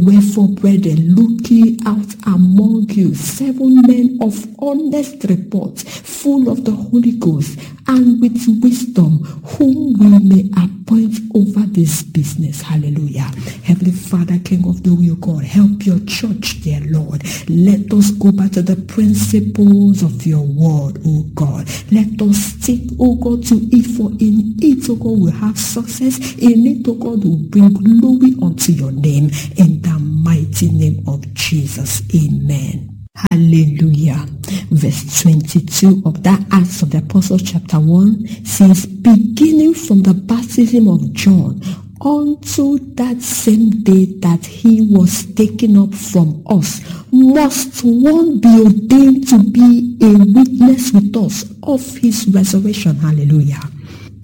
Wherefore, brethren, look ye out among you 7 men of honest report, full of the Holy Ghost, and with wisdom, whom we may appoint over this business. Hallelujah. Heavenly Father, King of the will, God, help your church, dear Lord. Let us go back to the principles of your word, oh God. Let us stick, oh God, to it, for in it, oh God, we'll have success. In it, oh God, will bring glory unto your name. In the mighty name of Jesus. Amen. Hallelujah. Verse 22 of that Acts of the Apostles chapter 1 says, beginning from the baptism of John unto that same day that he was taken up from us, must one be ordained to be a witness with us of his resurrection. Hallelujah.